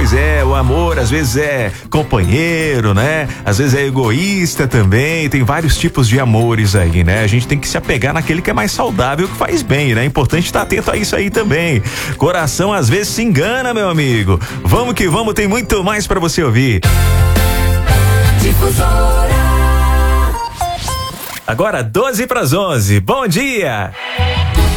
Pois é, o amor às vezes é companheiro, né? Às vezes é egoísta também, tem vários tipos de amores aí, né? A gente tem que se apegar naquele que é mais saudável, que faz bem, né? É importante estar atento a isso aí também. Coração às vezes se engana, meu amigo. Vamos que vamos, tem muito mais pra você ouvir. Difusora. Agora 12 para as 11. Bom dia!